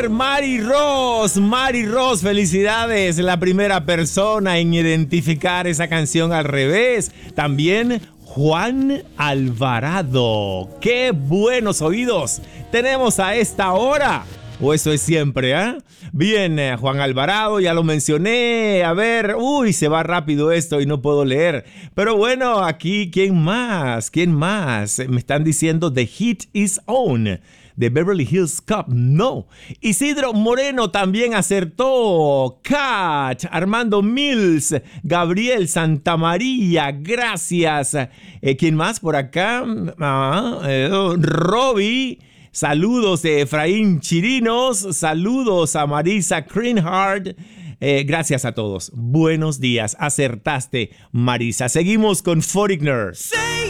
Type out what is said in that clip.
ser Mari Ross. Mari Ross, felicidades. La primera persona en identificar esa canción al revés. También Juan Alvarado. ¡Qué buenos oídos tenemos a esta hora! O eso es siempre, ¿eh? Bien, Juan Alvarado, ya lo mencioné. A ver, se va rápido esto y no puedo leer. Pero bueno, aquí, ¿quién más? ¿Quién más? Me están diciendo The Heat Is On, de Beverly Hills Cop. No. Isidro Moreno también acertó. Kat, Armando Mills, Gabriel Santamaría, gracias. ¿Quién más por acá? Robbie. Saludos de Efraín Chirinos, saludos a Marisa Greenhardt. Gracias a todos. Buenos días, acertaste, Marisa. Seguimos con Foreigner.